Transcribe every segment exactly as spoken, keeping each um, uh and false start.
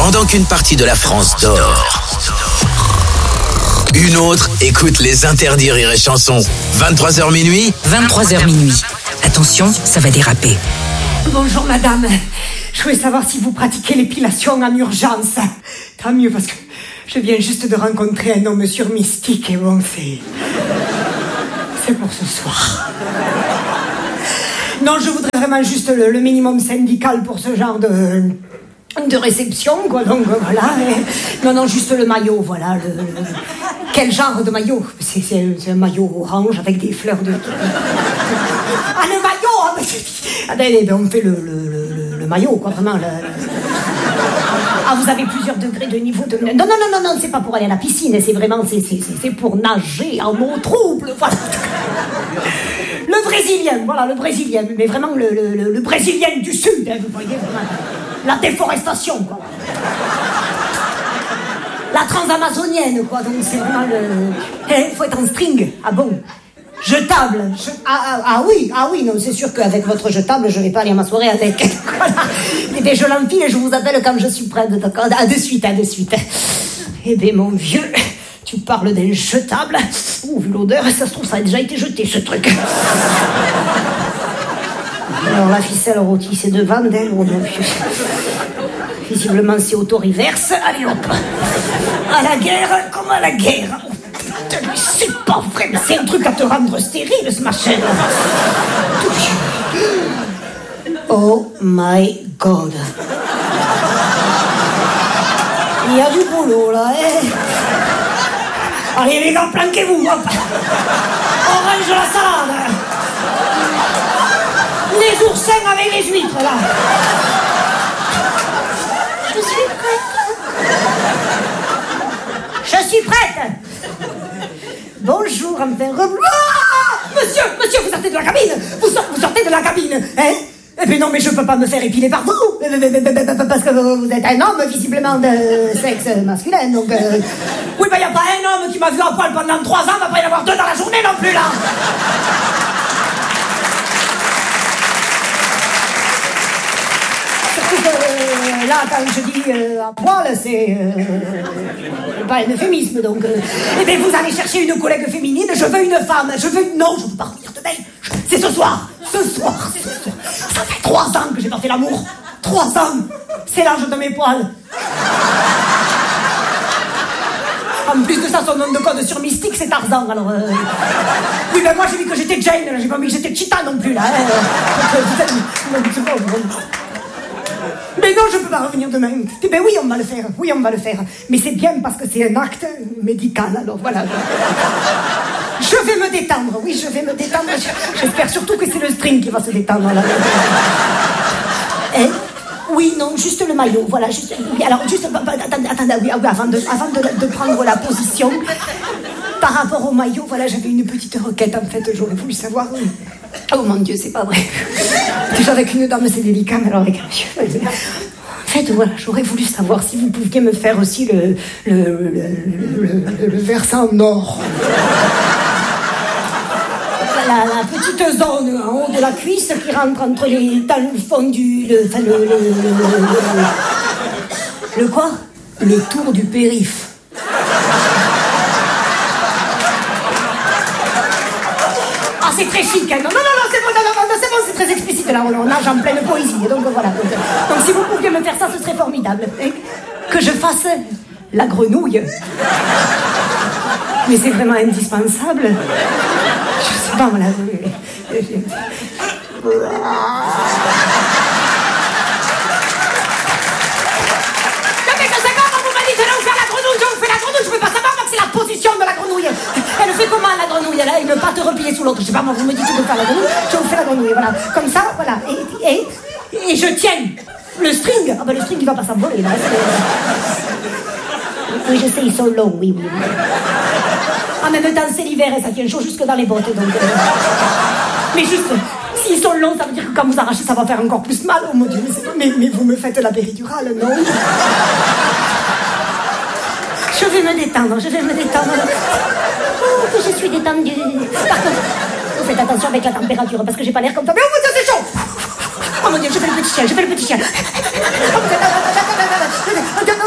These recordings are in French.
Pendant qu'une partie de la France dort, une autre écoute les interdits Rire et Chanson. vingt-trois heures minuit. vingt-trois heures minuit. Attention, ça va déraper. Bonjour madame, je voulais savoir si vous pratiquez l'épilation en urgence. Tant mieux parce que je viens juste de rencontrer un homme sur Mystique et bon, c'est... c'est pour ce soir. Non, je voudrais vraiment juste le, le minimum syndical pour ce genre de... de réception, quoi, donc voilà. Et... Non, non, juste le maillot, voilà. Le, le... Quel genre de maillot? C'est, c'est, c'est un maillot orange avec des fleurs de... Ah, le maillot! Ah, ah ben, ben, on fait le, le, le, le maillot, quoi, vraiment. Le... Ah, vous avez plusieurs degrés de niveau de... Non, non, non, non, non, c'est pas pour aller à la piscine, c'est vraiment... C'est, c'est, c'est pour nager en eau trouble, voilà. Le brésilien, voilà, le brésilien, mais vraiment le, le, le brésilien du sud, hein, vous voyez, vraiment. La déforestation, quoi. La transamazonienne, quoi. Donc c'est vraiment le... Il faut être en string. Ah bon? Jetable. Je... Ah, ah, ah oui, ah oui, non, c'est sûr qu'avec votre jetable, je vais pas aller à ma soirée avec. Voilà. Eh bien, je l'empile et je vous appelle quand je suis prête, d'accord? À de suite, à de suite. Eh bien, mon vieux, tu parles d'un jetable. Ouh, vu l'odeur, ça se trouve, ça a déjà été jeté, ce truc. Alors la ficelle rôtie, c'est devant d'elle, oh non. Visiblement c'est auto-reverse. Allez hop. À la guerre, comme à la guerre. Oh, putain, mais c'est pas vrai, mais c'est un truc à te rendre stérile, ce machin. Oh my god. Il y a du boulot là, hein. Allez les gars, planquez-vous, hop. On range la salade. Les oursins avec les huîtres, là. Je suis prête. Je suis prête. Bonjour, enfin, re... Ah, monsieur, monsieur, vous sortez de la cabine. Vous, sort, vous sortez de la cabine, hein? Eh bien non, mais je peux pas me faire épiler par vous. Parce que vous êtes un homme, visiblement, de sexe masculin, donc... Euh... Oui, ben y a pas un homme qui m'a vu à poil pendant trois ans, va pas y en avoir deux dans la journée non plus, là. Euh, là, quand je dis euh, à poil, c'est euh, pas un euphémisme, donc... Euh, eh bien, vous allez chercher une collègue féminine, je veux une femme, je veux... Non, je ne peux pas revenir demain, je... c'est ce soir, ce soir, c'est ce soir. Ça fait trois ans que j'ai pas fait l'amour, trois ans, c'est l'âge de mes poils. En plus de ça, son nom de code sur Mystique, c'est Tarzan, alors... Euh... Oui, ben moi, j'ai vu que j'étais Jane, là, j'ai pas mis que j'étais Cheetah non plus, là. Hein. Donc, euh, vous êtes... Mais non, je peux pas revenir demain. Ben oui, on va le faire. Oui, on va le faire. Mais c'est bien parce que c'est un acte médical. Alors voilà. Je vais me détendre. Oui, je vais me détendre. J'espère surtout que c'est le string qui va se détendre là. Hein? Oui, non, juste le maillot. Voilà. Juste. Oui, alors juste. Attendez, attendez. Oui, avant de, avant de, de prendre la position. Par rapport au maillot, voilà, j'avais une petite requête en fait. J'aurais voulu savoir. Oh mon Dieu, c'est pas vrai. Déjà avec une dame c'est délicat, mais alors avec un monsieur... En fait, voilà, j'aurais voulu savoir si vous pouviez me faire aussi le, le, le, le, le, le versant nord. La, la petite zone en haut de la cuisse qui rentre entre les... dans le fond du... Le, enfin, le, le, le, le, le quoi? Le tour du périph'. C'est très chic, hein. Non, non, non, c'est bon, non, non, non, c'est bon, c'est très explicite, là, on nage en pleine poésie, donc voilà. Donc, donc si vous pouviez me faire ça, ce serait formidable. Hein. Que je fasse la grenouille. Mais c'est vraiment indispensable. Je sais pas, voilà. Je peux pas savoir, donc c'est la position de la grenouille. Elle fait comment la grenouille? Elle a une patte repliée sous l'autre. Je sais pas, moi vous me dites de faire la grenouille, je vous fais la grenouille, voilà. Comme ça, voilà. Et, et, et je tiens le string. Ah ben le string il va pas s'envoler là. Oui, je sais, ils sont longs, oui, oui. oui. En même temps, c'est l'hiver et ça tient chaud jusque dans les bottes, donc. Euh... Mais juste, s'ils sont longs, ça veut dire que quand vous arrachez, ça va faire encore plus mal. Oh mon Dieu, mais, mais, mais vous me faites la péridurale, non? Je vais me détendre, je vais me détendre. Oh, que je suis détendue. Par contre, vous faites attention avec la température, parce que j'ai pas l'air comme ça. Mais oh mon Dieu, c'est chaud! Oh mon Dieu, je fais le petit chien, je fais le petit chien.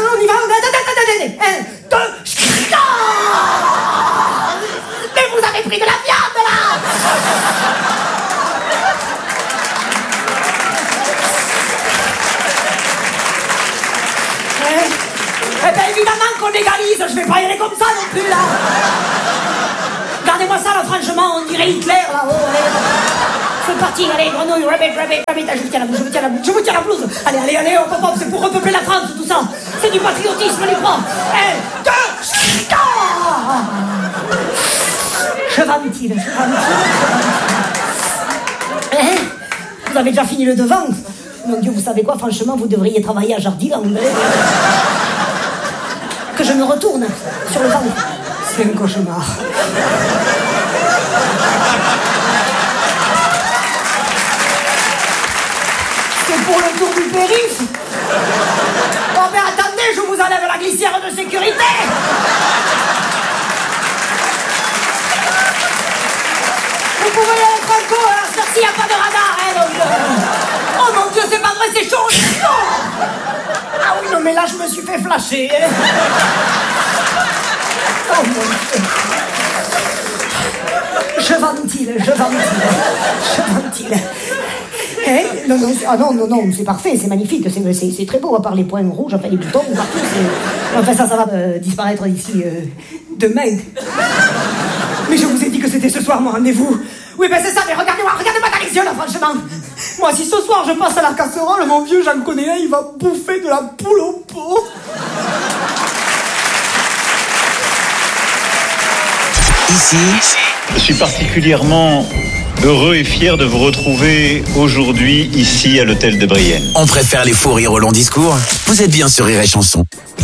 qu'on égalise, je vais pas y aller comme ça non plus, là. Regardez-moi ça, là, franchement, on dirait Hitler, là-haut, allez. C'est parti, allez, grenouille, rabbit, rabbit, rabbit, je vous tiens la blouse, je vous tiens la blouse, je vous tiens la blouse. Allez, allez, allez, hop, hop, hop, c'est pour repeupler la France, tout ça. C'est du patriotisme, les francs. Un, deux, ah. Je ventile, je ventile. Hein? Vous avez déjà fini le devant? Mon Dieu, vous savez quoi, franchement, vous devriez travailler à Jardiland. Que je me retourne sur le ventre. C'est un cauchemar. C'est pour le tour du périph'. Oh mais attendez, je vous enlève la glissière de sécurité. Vous pouvez y aller franco, hein, parce qu'il n'y a pas de radar, hein, donc... Euh... Oh mon Dieu, c'est pas vrai, c'est chaud, c'est chaud. Ah oui, non mais là, je me suis fait flasher. Hein. Oh mon Dieu. Je ventile, je ventile, je ventile. Hein? Non, non, ah non, non, non, c'est parfait, c'est magnifique, c'est, c'est, c'est très beau, à part les points rouges, enfin les boutons, partout, c'est... Enfin ça, ça va euh, disparaître d'ici euh, demain. Mais je vous ai dit que c'était ce soir mon rendez-vous. Oui, ben c'est ça, mais regardez-moi, regardez-moi dans les yeux, là, franchement. Moi, si ce soir je passe à la casserole, mon vieux, j'en connais un, il va bouffer de la poule au pot. Ici, je suis particulièrement heureux et fier de vous retrouver aujourd'hui ici à l'hôtel de Brienne. on préfère les faux rires aux longs discours. Vous êtes bien sur Rire et Chanson.